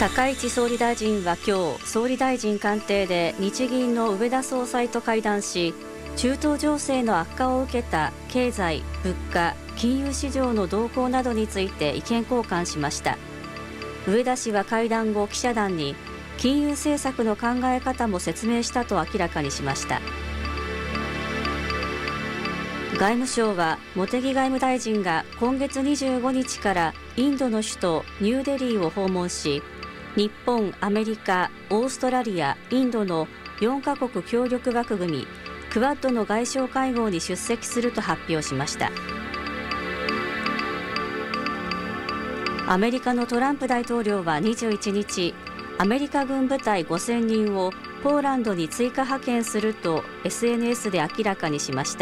高市総理大臣は今日、総理大臣官邸で日銀の植田総裁と会談し、中東情勢の悪化を受けた経済・物価・金融市場の動向などについて意見交換しました。植田氏は会談後、記者団に金融政策の考え方も説明したと明らかにしました。外務省は茂木外務大臣が今月25日からインドの首都ニューデリーを訪問し、日本、アメリカ、オーストラリア、インドの4カ国協力枠組みクワッドの外相会合に出席すると発表しました。アメリカのトランプ大統領は21日、アメリカ軍部隊5000人をポーランドに追加派遣すると SNS で明らかにしました。